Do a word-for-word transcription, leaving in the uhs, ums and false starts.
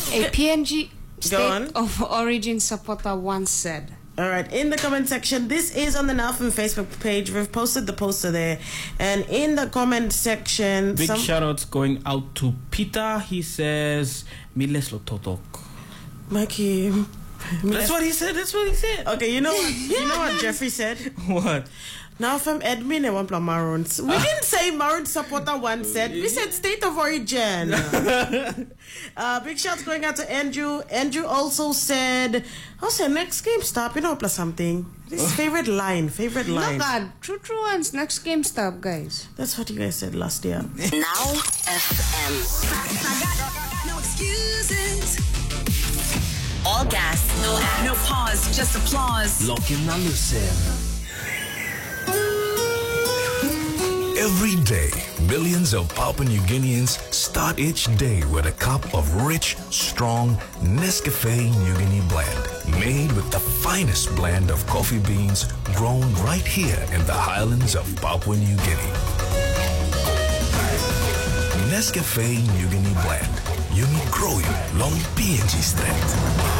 A P N G Go state on. of origin supporter once said. All right, in the comment section, this is on the Nalfin Facebook page. We've posted the poster there. And in the comment section... Big some... shout outs going out to Peter. He says, Miles Lototok. Mikey... That's what he said. That's what he said. Okay, you know what? You know what Jeffrey said? What? Now from Edwin and one plus Maroons. We didn't say Maroon supporter one said. We said state of origin. uh, big shouts going out to Andrew. Andrew also said, "I'll say next game stop, you know, plus something." His favorite line, favorite line. No God, true true ones. Next game stop, guys. That's what you guys said last year. Now F M. I got no excuses. All gas, no ad, no pause, just applause. Lock in and listen. Every day, millions of Papua New Guineans start each day with a cup of rich, strong Nescafe New Guinea blend, made with the finest blend of coffee beans grown right here in the highlands of Papua New Guinea. Nescafe New Guinea blend, unique growing long P N G strength.